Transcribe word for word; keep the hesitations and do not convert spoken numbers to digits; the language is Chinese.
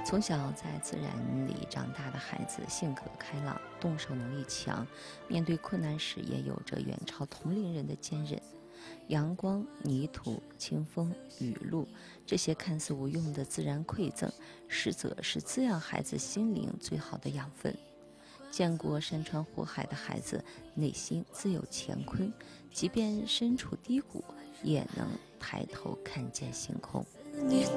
从小在自然里长大的孩子，性格开朗，动手能力强，面对困难时也有着远超同龄人的坚韧。阳光、泥土、清风、雨露，这些看似无用的自然馈赠，实则是滋养孩子心灵最好的养分。见过山川湖海的孩子，内心自有乾坤，即便身处低谷，也能抬头看见星空。